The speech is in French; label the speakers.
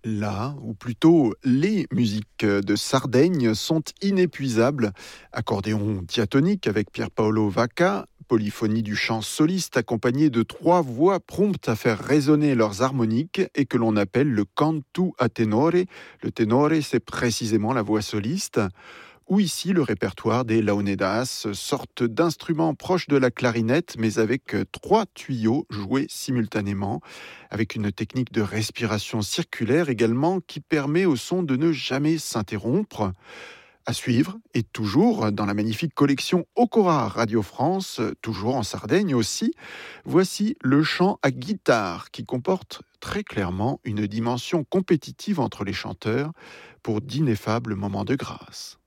Speaker 1: La, ou plutôt les musiques de Sardaigne sont inépuisables. Accordéon diatonique avec Pier Paolo Vacca, polyphonie du chant soliste accompagnée de trois voix promptes à faire résonner leurs harmoniques et que l'on appelle le cantu a tenore. Le tenore, c'est précisément la voix soliste. Ou ici le répertoire des laonedas, sorte d'instruments proches de la clarinette, mais avec trois tuyaux joués simultanément, avec une technique de respiration circulaire également qui permet au son de ne jamais s'interrompre. À suivre, et toujours dans la magnifique collection Okora Radio France, toujours en Sardaigne aussi, voici le chant à guitare qui comporte très clairement une dimension compétitive entre les chanteurs pour d'ineffables moments de grâce.